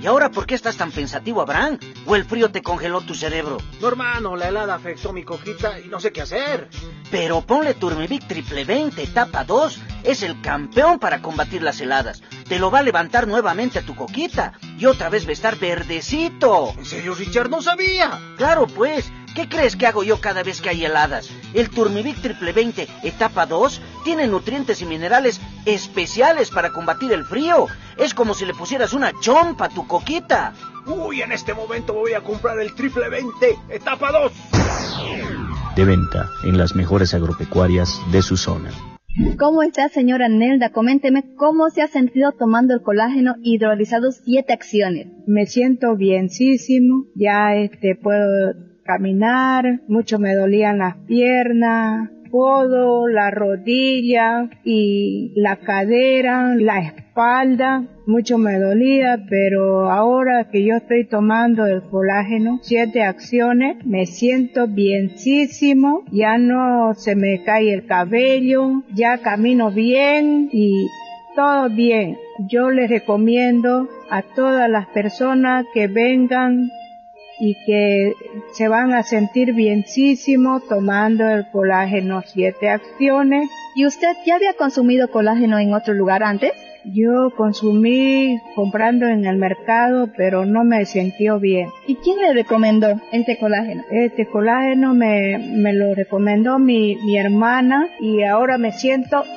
¿Y ahora por qué estás tan pensativo, Abraham? ¿O el frío te congeló tu cerebro? No, hermano, la helada afectó mi coquita y no sé qué hacer. Pero ponle Turmevic Triple 20, etapa 2. Es el campeón para combatir las heladas. Te lo va a levantar nuevamente a tu coquita. Y otra vez va a estar verdecito. ¿En serio, Richard? ¡No sabía! Claro, pues. ¿Qué crees que hago yo cada vez que hay heladas? El Turmevic Triple 20, etapa 2, tiene nutrientes y minerales especiales para combatir el frío. Es como si le pusieras una chompa a tu coquita. Uy, en este momento voy a comprar el Triple 20, etapa 2. De venta en las mejores agropecuarias de su zona. ¿Cómo está, señora Nelda? Coménteme cómo se ha sentido tomando el colágeno hidrolizado 7 acciones. Me siento bienísimo, ya puedo caminar, mucho me dolían las piernas, codo, la rodilla y la cadera, la espalda, mucho me dolía, pero ahora que yo estoy tomando el colágeno 7 acciones, me siento bienísimo, ya no se me cae el cabello, ya camino bien y todo bien. Yo les recomiendo a todas las personas que vengan y que se van a sentir bienísimo tomando el colágeno 7 acciones. ¿Y usted ya había consumido colágeno en otro lugar antes? Yo consumí comprando en el mercado, pero no me sintió bien. ¿Y quién le recomendó este colágeno? Este colágeno me lo recomendó mi hermana y ahora me siento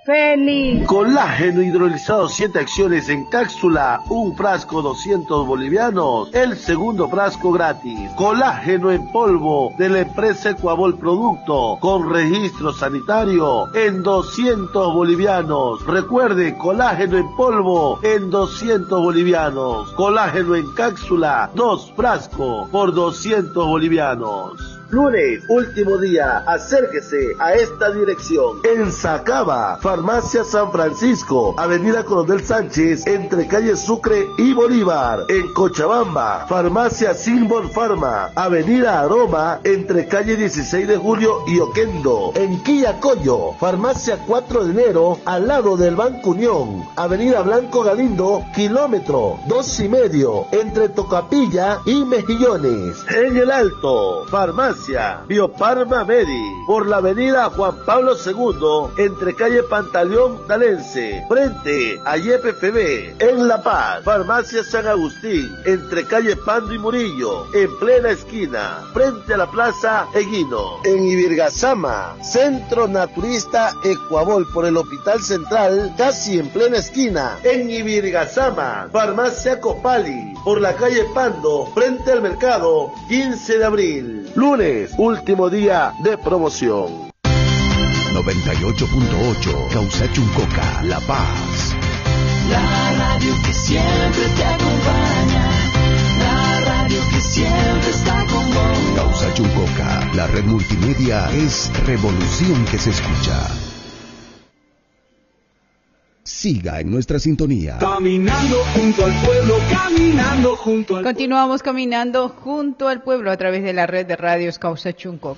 feliz. Colágeno hidrolizado 7 acciones en cápsula, un frasco 200 bolivianos, el segundo frasco gratis. Colágeno en polvo de la empresa Ecuabol Producto, con registro sanitario en 200 bolivianos. Recuerde, colágeno en polvo en 200 bolivianos. Colágeno en cápsula, 2 frascos por 200 bolivianos. Lunes, último día, acérquese a esta dirección. En Sacaba, Farmacia San Francisco, Avenida Coronel Sánchez, entre calle Sucre y Bolívar. En Cochabamba, Farmacia Silbor Pharma, Avenida Aroma, entre calle 16 de Julio y Oquendo. En Quillacollo, Farmacia 4 de enero, al lado del Banco Unión, Avenida Blanco Galindo, kilómetro 2,5, entre Tocapilla y Mejillones. En El Alto, Farmacia Biofarma Medi, por la avenida Juan Pablo II, entre calle Pantaleón Dalense, frente a YPFB. En La Paz, Farmacia San Agustín, entre calle Pando y Murillo, en plena esquina, frente a la Plaza Eguino. En Ibirgazama, Centro Naturista Ecuabol, por el Hospital Central, casi en plena esquina. En Ibirgazama, Farmacia Copali, por la calle Pando, frente al mercado, 15 de abril. Lunes, último día de promoción. 98.8 Causachuncoca, La Paz. La radio que siempre te acompaña. La radio que siempre está con vos. Causachuncoca, la red multimedia es revolución que se escucha. Siga en nuestra sintonía. Caminando junto al pueblo, caminando junto al pueblo. Continuamos caminando junto al pueblo a través de la red de radios Causachuncoca.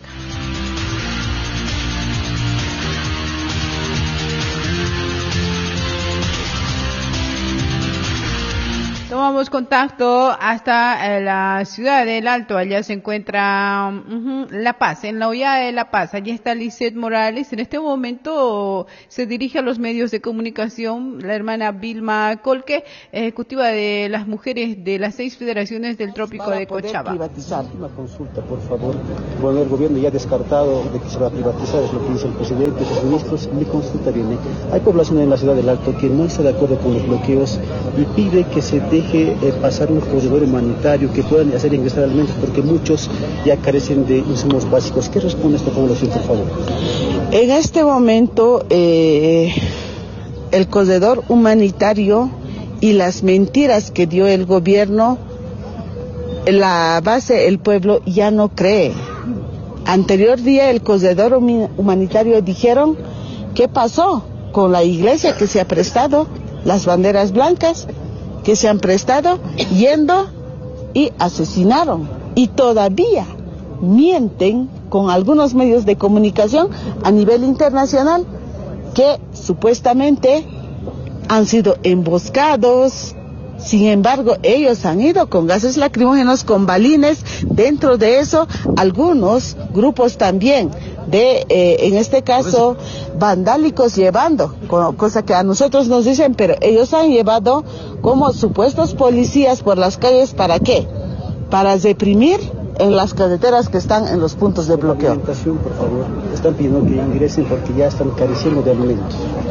Tomamos contacto hasta la ciudad del Alto. Allá se encuentra La Paz, en la hollada de La Paz. Allí está Lisette Morales. En este momento se dirige a los medios de comunicación la hermana Vilma Colque, ejecutiva de las mujeres de las 6 federaciones del Trópico de Cochabamba. Privatizar. Una consulta, por favor. Bueno, el gobierno ya ha descartado de que se va a privatizar, es lo que dice el presidente, los ministros. Mi consulta viene. Hay población en la ciudad del Alto que no está de acuerdo con los bloqueos y pide que se deje pasar un corredor humanitario, que puedan hacer ingresar alimentos, porque muchos ya carecen de insumos básicos. ¿Qué responde esta población, por favor? En este momento, el corredor humanitario y las mentiras que dio el gobierno, la base, el pueblo ya no cree. Anterior día, el corredor humanitario dijeron, ¿qué pasó con la iglesia que se ha prestado? Las banderas blancas que se han prestado, yendo y asesinaron. Y todavía mienten con algunos medios de comunicación a nivel internacional que supuestamente han sido emboscados, Sin embargo, ellos han ido con gases lacrimógenos, con balines. Dentro de eso, algunos grupos también en este caso, vandálicos llevando, cosa que a nosotros nos dicen, pero ellos han llevado como supuestos policías por las calles, ¿para qué? Para reprimir en las carreteras que están en los puntos de bloqueo. Por favor, están pidiendo que ingresen porque ya están careciendo de alimentos.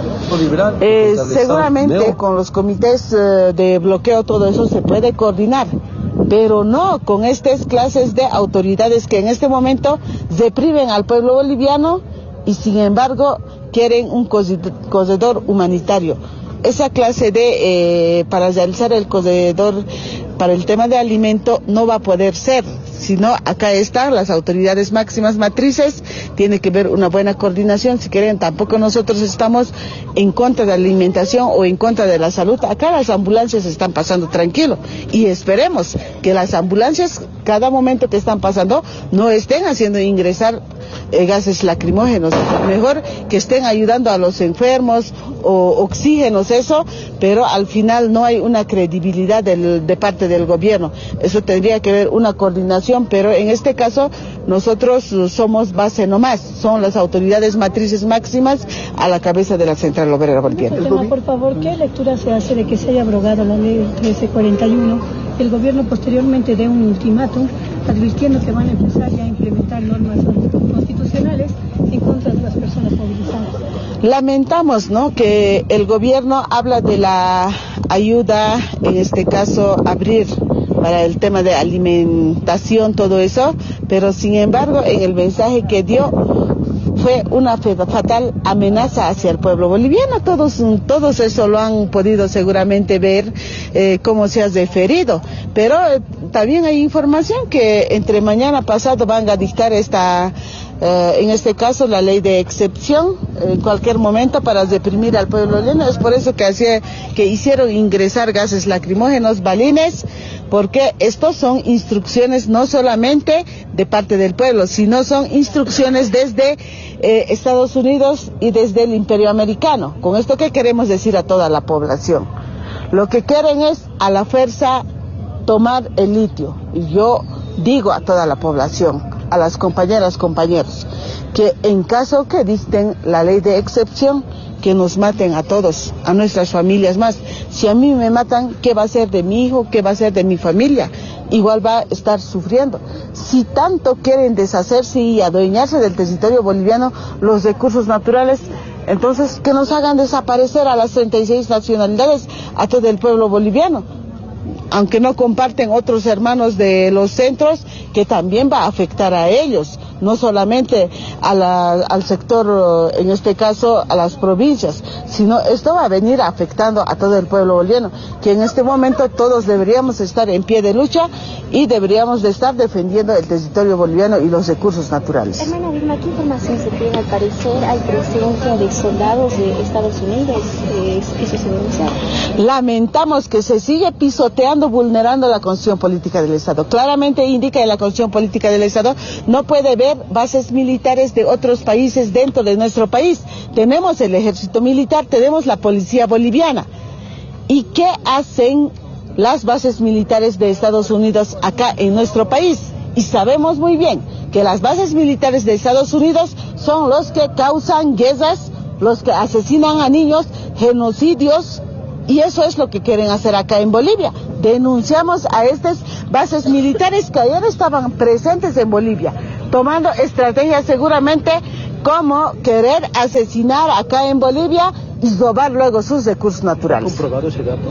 Seguramente con los comités de bloqueo todo eso se puede coordinar, pero no con estas clases de autoridades que en este momento reprimen al pueblo boliviano y sin embargo quieren un corredor humanitario. Esa clase de para realizar el corredor para el tema de alimento no va a poder ser, sino acá están las autoridades máximas matrices, tiene que haber una buena coordinación. Si quieren, tampoco nosotros estamos en contra de la alimentación o en contra de la salud. Acá las ambulancias están pasando tranquilo y esperemos que las ambulancias cada momento que están pasando no estén haciendo ingresar gases lacrimógenos, mejor que estén ayudando a los enfermos o oxígenos, eso, pero al final no hay una credibilidad de parte del gobierno. Eso tendría que haber una coordinación, pero en este caso nosotros somos base nomás, son las autoridades matrices máximas a la cabeza de la Central Obrera Boliviana. Por favor, ¿qué lectura se hace de que se haya abrogado la ley 1341? El gobierno posteriormente dé un ultimátum advirtiendo que van a empezar ya a implementar normas constitucionales en contra de las personas movilizadas. Lamentamos, ¿no?, que el gobierno habla de la ayuda, en este caso abrir para el tema de alimentación, todo eso, pero sin embargo en el mensaje que dio fue una fatal amenaza hacia el pueblo boliviano. Todos eso lo han podido seguramente ver cómo se ha referido, pero también hay información que entre mañana pasado van a dictar en este caso la ley de excepción en cualquier momento para reprimir al pueblo boliviano. Es por eso que hicieron ingresar gases lacrimógenos, balines, porque estos son instrucciones no solamente de parte del pueblo, sino son instrucciones desde Estados Unidos y desde el Imperio Americano. Con esto, ¿qué queremos decir a toda la población? Lo que quieren es a la fuerza tomar el litio. Y yo digo a toda la población, a las compañeras, compañeros, que en caso que dicten la ley de excepción, que nos maten a todos, a nuestras familias más. Si a mí me matan, ¿qué va a ser de mi hijo? ¿Qué va a ser de mi familia? Igual va a estar sufriendo. Si tanto quieren deshacerse y adueñarse del territorio boliviano, los recursos naturales, entonces que nos hagan desaparecer a las 36 nacionalidades, a todo el pueblo boliviano. Aunque no comparten otros hermanos de los centros, que también va a afectar a ellos, no solamente al sector, en este caso a las provincias, sino esto va a venir afectando a todo el pueblo boliviano, que en este momento todos deberíamos estar en pie de lucha y deberíamos de estar defendiendo el territorio boliviano y los recursos naturales. Hermana Vilma, ¿qué información se tiene? Al parecer hay presencia de soldados de Estados Unidos, eso se denuncia. Lamentamos que se sigue pisoteando, vulnerando la Constitución Política del Estado. Claramente indica en la Constitución Política del Estado no puede haber bases militares de otros países dentro de nuestro país. Tenemos el ejército militar, tenemos la policía boliviana. ¿Y qué hacen las bases militares de Estados Unidos acá en nuestro país? Y sabemos muy bien que las bases militares de Estados Unidos son los que causan guerras, los que asesinan a niños, genocidios, y eso es lo que quieren hacer acá en Bolivia. Denunciamos a estas bases militares que ayer estaban presentes en Bolivia, tomando estrategias seguramente como querer asesinar acá en Bolivia y robar luego sus recursos naturales. ¿Comprobado ese dato?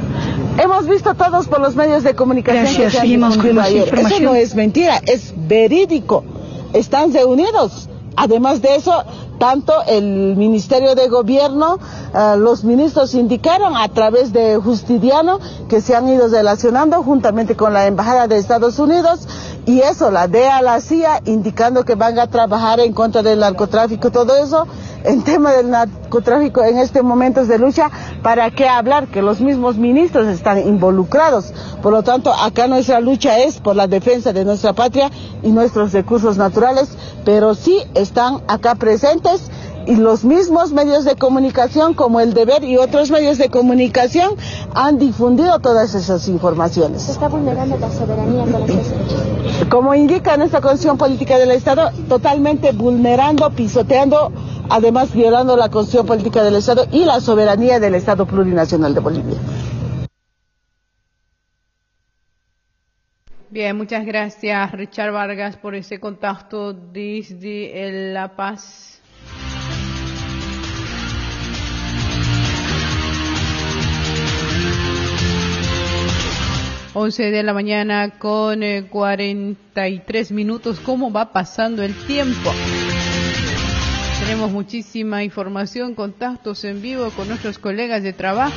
Hemos visto todos por los medios de comunicación. Gracias, que se seguimos con más ayer. información. Eso no es mentira, es verídico. Están reunidos. Además de eso, tanto el Ministerio de Gobierno, los ministros indicaron a través de Justiniano que se han ido relacionando juntamente con la Embajada de Estados Unidos, y eso, la DEA, la CIA, indicando que van a trabajar en contra del narcotráfico, todo eso. En tema del narcotráfico en este momento es de lucha, ¿para qué hablar? Que los mismos ministros están involucrados. Por lo tanto, acá nuestra lucha es por la defensa de nuestra patria y nuestros recursos naturales, pero sí están acá presentes y los mismos medios de comunicación como El Deber y otros medios de comunicación han difundido todas esas informaciones. Se está vulnerando la soberanía con estos hechos. Como indica nuestra Constitución Política del Estado, totalmente vulnerando, pisoteando, además violando la Constitución Política del Estado y la soberanía del Estado Plurinacional de Bolivia. Bien, muchas gracias Richard Vargas por ese contacto desde La Paz. Once de la mañana con 43 minutos. ¿Cómo va pasando el tiempo? Tenemos muchísima información, contactos en vivo con nuestros colegas de trabajo.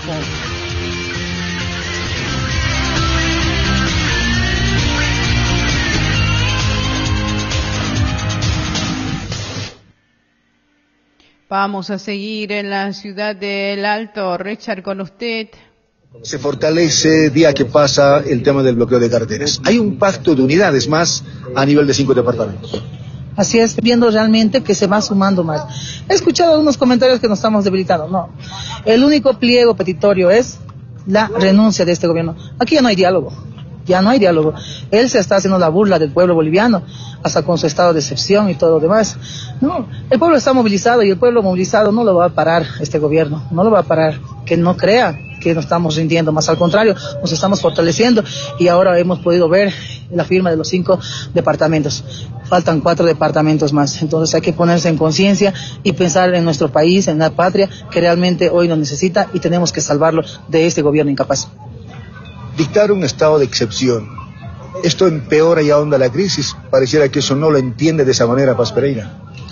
Vamos a seguir en la ciudad del Alto. Richard, con usted. Se fortalece día que pasa el tema del bloqueo de carreteras. Hay un pacto de unidades más a nivel de 5 departamentos. Así es, viendo realmente que se va sumando más. He escuchado algunos comentarios que nos estamos debilitando. No, el único pliego petitorio es la renuncia de este gobierno. Aquí ya no hay diálogo. Ya no hay diálogo. Él se está haciendo la burla del pueblo boliviano, hasta con su estado de excepción y todo lo demás. No, el pueblo está movilizado y el pueblo movilizado no lo va a parar este gobierno, no lo va a parar. Que no crea que nos estamos rindiendo, más al contrario, nos estamos fortaleciendo y ahora hemos podido ver la firma de los 5 departamentos. Faltan 4 departamentos más, entonces hay que ponerse en conciencia y pensar en nuestro país, en la patria, que realmente hoy nos necesita y tenemos que salvarlo de este gobierno incapaz. Dictar un estado de excepción, esto empeora y ahonda la crisis. Pareciera que eso no lo entiende de esa manera Paz Pereira.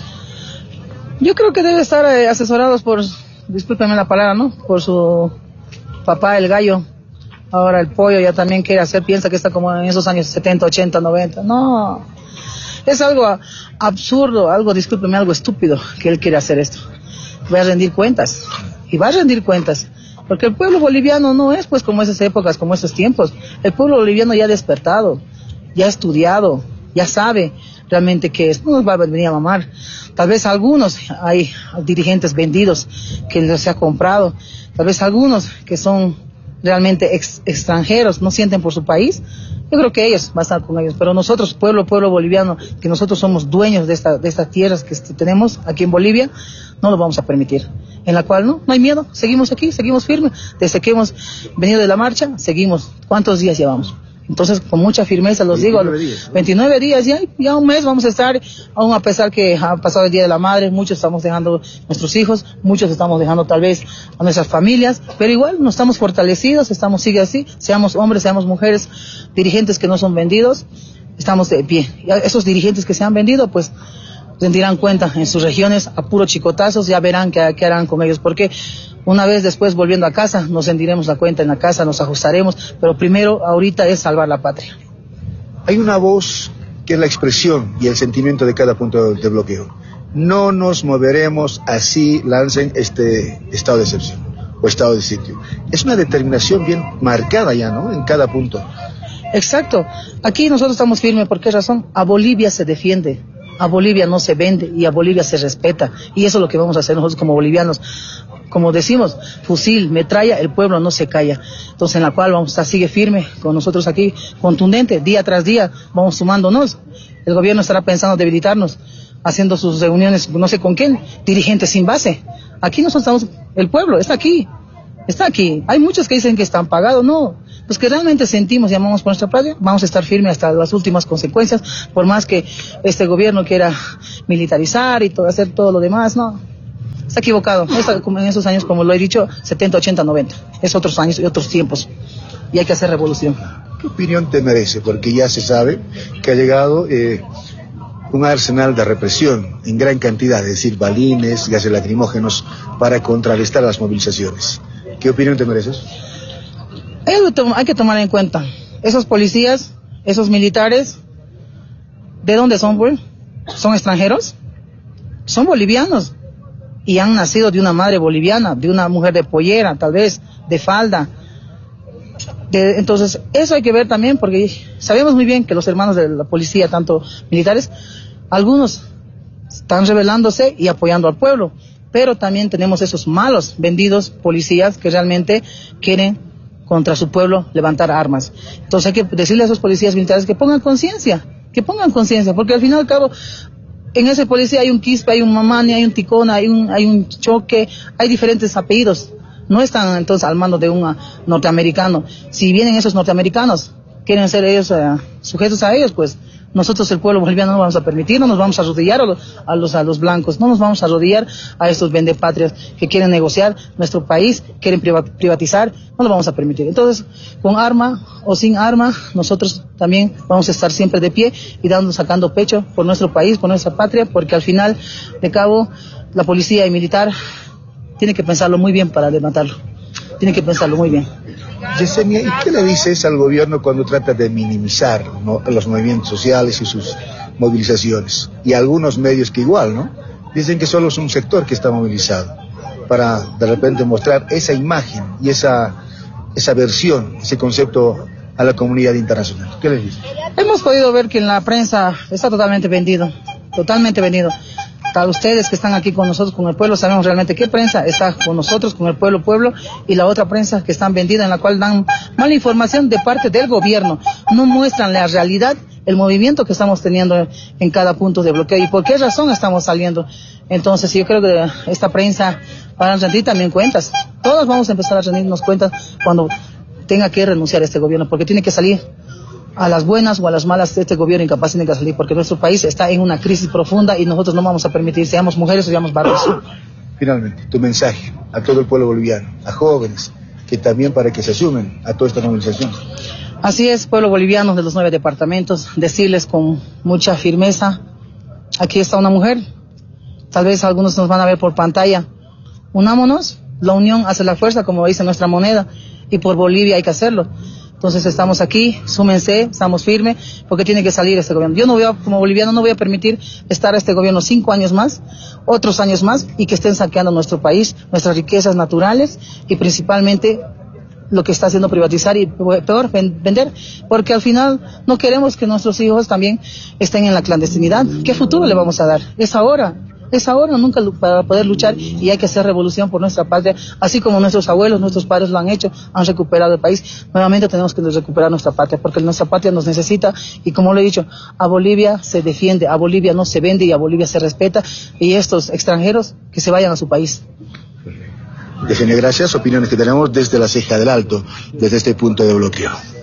Yo creo que debe estar asesorados por, discúlpenme la palabra, ¿no? Por su papá, el gallo. Ahora el pollo ya también quiere hacer, piensa que está como en esos años 70, 80, 90. No, es algo absurdo, algo, discúlpeme, algo estúpido que él quiere hacer esto. Va a rendir cuentas, y va a rendir cuentas. Porque el pueblo boliviano no es pues como esas épocas, como esos tiempos. El pueblo boliviano ya ha despertado, ya ha estudiado, ya sabe realmente que esto no nos va a venir a mamar. Tal vez algunos, hay dirigentes vendidos que los ha comprado, tal vez algunos que son realmente extranjeros, no sienten por su país. Yo creo que ellos van a estar con ellos, pero nosotros, pueblo boliviano, que nosotros somos dueños de estas tierras que tenemos aquí en Bolivia, no lo vamos a permitir. En la cual no hay miedo, seguimos aquí, seguimos firmes. Desde que hemos venido de la marcha, seguimos. ¿Cuántos días llevamos? Entonces, con mucha firmeza los 29 digo, días, ¿no? 29 días, ya un mes vamos a estar, aún a pesar que ha pasado el Día de la Madre, muchos estamos dejando nuestros hijos, muchos estamos dejando tal vez a nuestras familias, pero igual nos estamos fortalecidos, sigue así, seamos hombres, seamos mujeres, dirigentes que no son vendidos, estamos de pie. Y esos dirigentes que se han vendido, pues, rendirán cuenta en sus regiones a puro chicotazos, ya verán qué harán con ellos, porque una vez después volviendo a casa, nos rendiremos la cuenta en la casa, nos ajustaremos, pero primero ahorita es salvar la patria. Hay una voz que es la expresión y el sentimiento de cada punto de bloqueo. No nos moveremos así lancen este estado de excepción o estado de sitio. Es una determinación bien marcada ya, ¿no? En cada punto. Exacto. Aquí nosotros estamos firmes. ¿Por qué razón? A Bolivia se defiende. A Bolivia no se vende y a Bolivia se respeta. Y eso es lo que vamos a hacer nosotros como bolivianos. Como decimos, fusil, metralla, el pueblo no se calla. Entonces, en la cual vamos a estar, sigue firme con nosotros aquí, contundente, día tras día, vamos sumándonos. El gobierno estará pensando debilitarnos, haciendo sus reuniones, no sé con quién, dirigentes sin base. Aquí nosotros estamos, el pueblo está aquí. Hay muchos que dicen que están pagados, no. Los que realmente sentimos y amamos por nuestra patria, vamos a estar firmes hasta las últimas consecuencias, por más que este gobierno quiera militarizar y hacer todo lo demás, no. Está equivocado. En esos años, como lo he dicho, 70, 80, 90. Es otros años y otros tiempos. Y hay que hacer revolución. ¿Qué opinión te merece? Porque ya se sabe que ha llegado un arsenal de represión en gran cantidad, es decir, balines, gases lacrimógenos, para contrarrestar las movilizaciones. ¿Qué opinión te mereces? Hay que tomar en cuenta, esos policías, esos militares, ¿de dónde son, pues? ¿Son extranjeros? Son bolivianos. Y han nacido de una madre boliviana, de una mujer de pollera, tal vez, de falda. Entonces, eso hay que ver también, porque sabemos muy bien que los hermanos de la policía, tanto militares, algunos están rebelándose y apoyando al pueblo. Pero también tenemos esos malos vendidos policías que realmente quieren contra su pueblo levantar armas. Entonces hay que decirle a esos policías militares que pongan conciencia, porque al fin y al cabo en ese policía hay un Quispe, hay un Mamani, hay un Ticona, hay un Choque, hay diferentes apellidos. No están entonces al mando de un norteamericano. Si vienen esos norteamericanos, quieren ser ellos sujetos a ellos, pues nosotros el pueblo boliviano no vamos a permitir, no nos vamos a arrodillar a los blancos, no nos vamos a arrodillar a estos vendepatrias que quieren negociar nuestro país, quieren privatizar, no lo vamos a permitir. Entonces, con arma o sin arma, nosotros también vamos a estar siempre de pie y sacando pecho por nuestro país, por nuestra patria, porque al final de cabo la policía y militar tiene que pensarlo muy bien para levantarlo, tiene que pensarlo muy bien. Yesenia, ¿y qué le dices al gobierno cuando trata de minimizar, ¿no?, los movimientos sociales y sus movilizaciones? Y algunos medios que igual, ¿no?, dicen que solo es un sector que está movilizado para de repente mostrar esa imagen y esa versión, ese concepto a la comunidad internacional. ¿Qué les dices? Hemos podido ver que en la prensa está totalmente vendido. Para ustedes que están aquí con nosotros, con el pueblo, sabemos realmente qué prensa está con nosotros, con el pueblo, y la otra prensa que están vendida, en la cual dan mala información de parte del gobierno. No muestran la realidad, el movimiento que estamos teniendo en cada punto de bloqueo y por qué razón estamos saliendo. Entonces yo creo que esta prensa van a rendir también cuentas. Todos vamos a empezar a rendirnos cuentas cuando tenga que renunciar a este gobierno, porque tiene que salir. A las buenas o a las malas, este gobierno incapaz tiene que salir, porque nuestro país está en una crisis profunda y nosotros no vamos a permitir, seamos mujeres o seamos varones. Finalmente, tu mensaje a todo el pueblo boliviano, a jóvenes, que también para que se sumen a toda esta movilización. Así es, pueblo boliviano de los 9 departamentos, decirles con mucha firmeza, aquí está una mujer, tal vez algunos nos van a ver por pantalla, unámonos, la unión hace la fuerza, como dice nuestra moneda, y por Bolivia hay que hacerlo. Entonces estamos aquí, súmense, estamos firmes, porque tiene que salir este gobierno. Yo como boliviano no voy a permitir estar a este gobierno 5 años más, otros años más, y que estén saqueando nuestro país, nuestras riquezas naturales, y principalmente lo que está haciendo privatizar y peor, vender, porque al final no queremos que nuestros hijos también estén en la clandestinidad. ¿Qué futuro le vamos a dar? Es ahora o nunca para poder luchar, y hay que hacer revolución por nuestra patria, así como nuestros abuelos, nuestros padres lo han hecho, han recuperado el país. Nuevamente tenemos que recuperar nuestra patria, porque nuestra patria nos necesita, y como lo he dicho, a Bolivia se defiende, a Bolivia no se vende y a Bolivia se respeta, y estos extranjeros que se vayan a su país. Yesenia, gracias. Opiniones que tenemos desde la Ceja del Alto, desde este punto de bloqueo.